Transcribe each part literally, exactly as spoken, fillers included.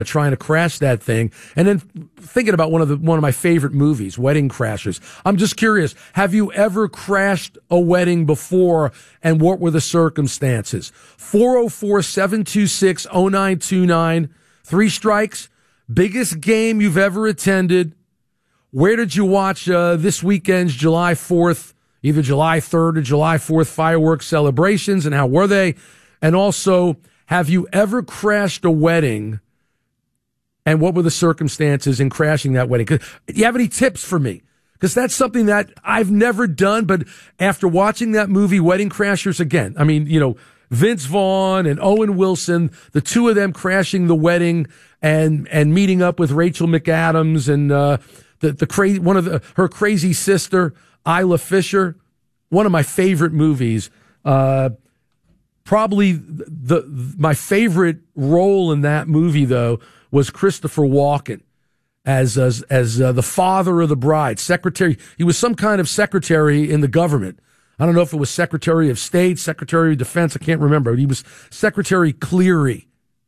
trying to crash that thing. And then thinking about one of the one of my favorite movies, Wedding Crashers. I'm just curious, have you ever crashed a wedding before, and what were the circumstances? four oh four, seven two six, oh nine two nine. Three strikes. Biggest game you've ever attended. Where did you watch uh, this weekend's July fourth, either July third or July fourth fireworks celebrations, and how were they? And also, have you ever crashed a wedding, and what were the circumstances in crashing that wedding? Do you have any tips for me? Because that's something that I've never done, but after watching that movie, Wedding Crashers, again, I mean, you know, Vince Vaughn and Owen Wilson, the two of them crashing the wedding and and meeting up with Rachel McAdams and uh, the the crazy one of the her crazy sister Isla Fisher, one of my favorite movies. Uh, probably the, the my favorite role in that movie though was Christopher Walken as as as uh, the father of the bride, secretary. He was some kind of secretary in the government. I don't know if it was Secretary of State, Secretary of Defense. I can't remember. But he was Secretary Cleary.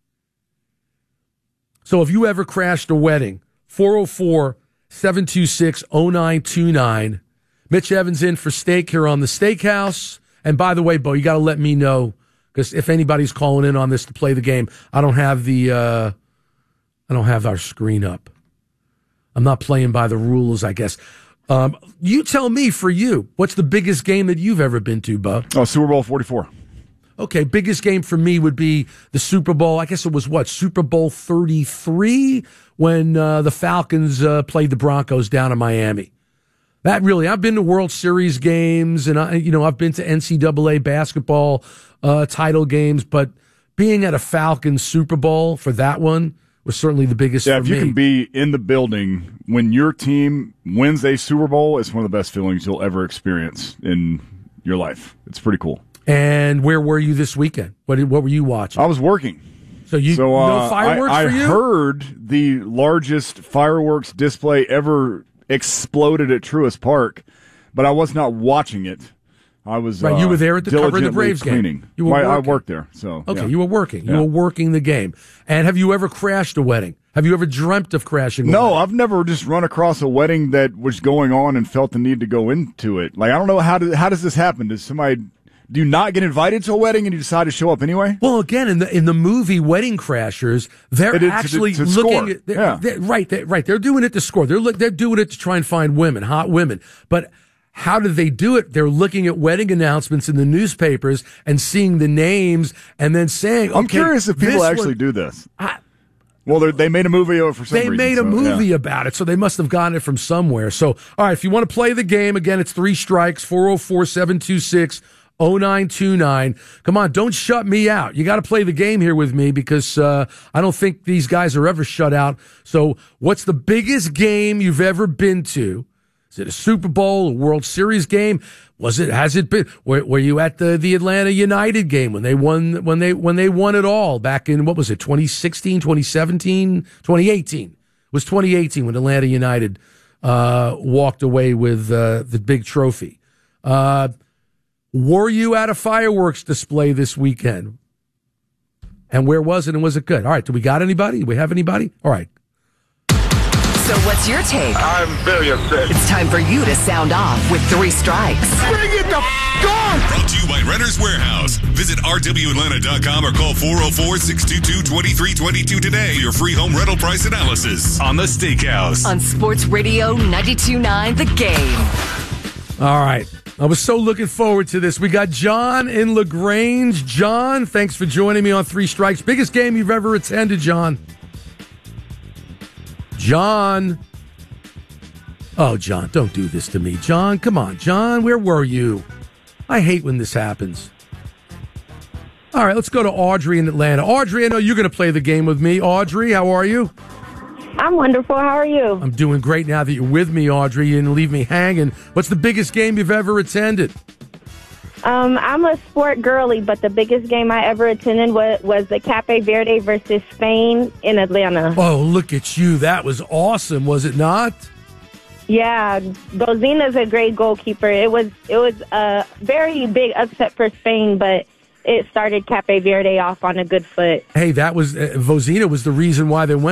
So if you ever crashed a wedding, four oh four, seven two six, oh nine two nine. Mitch Evans in for Steak here on the Steakhouse. And by the way, Bo, you got to let me know, because if anybody's calling in on this to play the game, I don't have the uh, I don't have our screen up. I'm not playing by the rules, I guess. Um, you tell me, for you, what's the biggest game that you've ever been to, Bo? Oh, Super Bowl forty-four. Okay, biggest game for me would be the Super Bowl. I guess it was what, Super Bowl thirty-three, when uh, the Falcons uh, played the Broncos down in Miami. That really, I've been to World Series games, and I, you know, I've been to N C double A basketball uh, title games, but being at a Falcons Super Bowl for that one was certainly the biggest yeah, for me. Yeah, if you can be in the building when your team wins a Super Bowl, it's one of the best feelings you'll ever experience in your life. It's pretty cool. And where were you this weekend? What did, what were you watching? I was working. So you so, uh, no fireworks I, I for you? I heard the largest fireworks display ever exploded at Truist Park, but I was not watching it. I was right. Uh, you were there at the cover of the Braves cleaning. game. You were I, I working. worked there. So okay, yeah. you were working. You yeah. were working the game. And have you ever crashed a wedding? Have you ever dreamt of crashing? A no, wedding? I've never just run across a wedding that was going on and felt the need to go into it. Like I don't know how do, how does this happen? Does somebody do you not get invited to a wedding and you decide to show up anyway? Well, again, in the in the movie Wedding Crashers, they're it, actually to, to looking score. at they're, yeah. they're, right, they're, right. They're doing it to score. They're look, they're doing it to try and find women, hot women, but. How do they do it? They're looking at wedding announcements in the newspapers and seeing the names and then saying, okay, I'm curious if people actually one, do this. I, well, they made a movie over for some they reason. They made so, a movie yeah. about it, so they must have gotten it from somewhere. So, all right, if you want to play the game, again, it's three strikes, four oh four, seven two six, oh nine two nine. Come on, don't shut me out. You got to play the game here with me because uh, I don't think these guys are ever shut out. So what's the biggest game you've ever been to? Is it a Super Bowl, a World Series game? Was it? Has it been? Were, were you at the, the Atlanta United game when they won? When they when they won it all back in what was it? twenty sixteen, twenty seventeen, twenty eighteen. It was twenty eighteen when Atlanta United uh, walked away with uh, the big trophy. Uh, were you at a fireworks display this weekend? And where was it? And was it good? All right. Do we got anybody? Do we have anybody? All right. So what's your take? I'm very upset. It's time for you to sound off with three strikes. Bring it the f*** on! Brought to you by Renter's Warehouse. Visit R W Atlanta dot com or call four oh four, six two two, two three two two today for your free home rental price analysis on the Steakhouse. On Sports Radio ninety-two point nine The Game. All right. I was so looking forward to this. We got John in LaGrange. John, thanks for joining me on Three Strikes. Biggest game you've ever attended, John. John. Oh, John, don't do this to me. John, come on. John, where were you? I hate when this happens. All right, let's go to Audrey in Atlanta. Audrey, I know you're going to play the game with me. Audrey, how are you? I'm wonderful. How are you? I'm doing great now that you're with me, Audrey. You didn't leave me hanging. What's the biggest game you've ever attended? Um, I'm a sport girly, but the biggest game I ever attended was, was the Cape Verde versus Spain in Atlanta. Oh, look at you. That was awesome, was it not? Yeah, Bozina's a great goalkeeper. It was it was a very big upset for Spain, but it started Cape Verde off on a good foot. Hey, that was uh, Vozina was the reason why they went